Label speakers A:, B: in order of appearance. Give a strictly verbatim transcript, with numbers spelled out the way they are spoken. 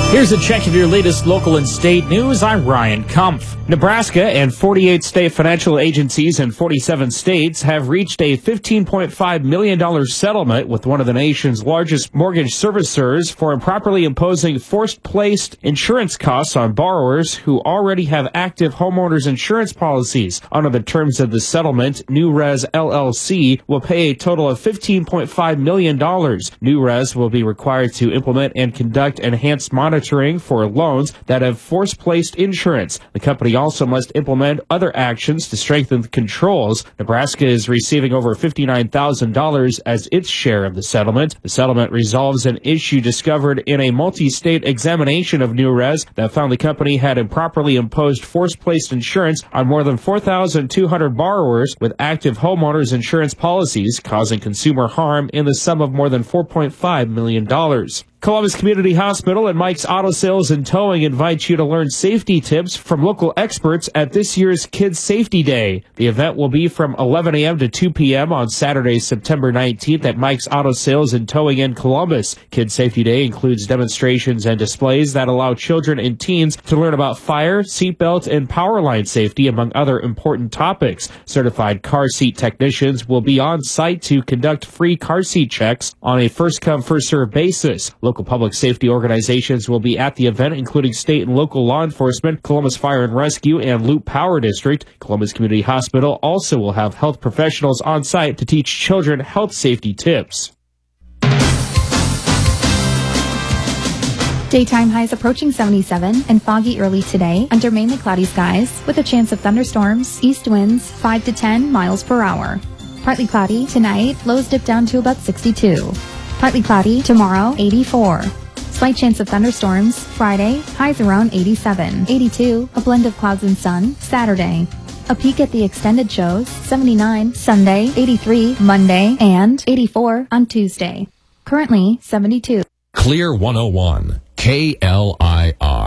A: Here's a check of your latest local and state news. I'm Ryan Kumpf. Nebraska and forty-eight state financial agencies in forty-seven states have reached a fifteen point five million dollars settlement with one of the nation's largest mortgage servicers for improperly imposing forced-placed insurance costs on borrowers who already have active homeowners insurance policies. Under the terms of the settlement, NewRez L L C will pay a total of fifteen point five million dollars. NewRez will be required to implement and conduct enhanced monitoring for loans that have force-placed insurance. The company also must implement other actions to strengthen the controls. Nebraska is receiving over fifty-nine thousand dollars as its share of the settlement. The settlement resolves an issue discovered in a multi-state examination of NewRez that found the company had improperly imposed force-placed insurance on more than four thousand two hundred borrowers with active homeowners insurance policies, causing consumer harm in the sum of more than four point five million dollars. Columbus Community Hospital and Mike's Auto Sales and Towing invite you to learn safety tips from local experts at this year's Kids Safety Day. The event will be from eleven a.m. to two p.m. on Saturday, September nineteenth at Mike's Auto Sales and Towing in Columbus. Kids Safety Day includes demonstrations and displays that allow children and teens to learn about fire, seatbelt, and power line safety, among other important topics. Certified car seat technicians will be on site to conduct free car seat checks on a first-come, first-served basis. Local public safety organizations will be at the event, including state and local law enforcement, Columbus Fire and Rescue, and Loop Power District. Columbus Community Hospital also will have health professionals on site to teach children health safety tips.
B: Daytime highs approaching seventy-seven and foggy early today under mainly cloudy skies with a chance of thunderstorms, east winds five to ten miles per hour. Partly cloudy tonight, lows dip down to about sixty-two. Partly cloudy tomorrow, eighty-four. Slight chance of thunderstorms Friday, highs around eighty-seven. eighty-two, a blend of clouds and sun Saturday. A peek at the extended shows, seventy-nine Sunday, eighty-three Monday, and eighty-four on Tuesday. Currently, seventy-two.
C: Clear one oh one, K L I R.